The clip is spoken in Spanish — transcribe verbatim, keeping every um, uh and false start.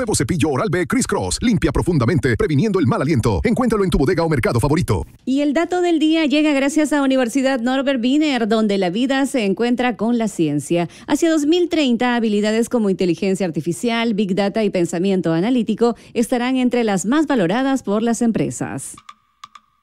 Nuevo cepillo Oral-B Criss Cross. Limpia profundamente, previniendo el mal aliento. Encuéntralo en tu bodega o mercado favorito. Y el dato del día llega gracias a Universidad Norbert Wiener, donde la vida se encuentra con la ciencia. Hacia dos mil treinta, habilidades como inteligencia artificial, big data y pensamiento analítico estarán entre las más valoradas por las empresas.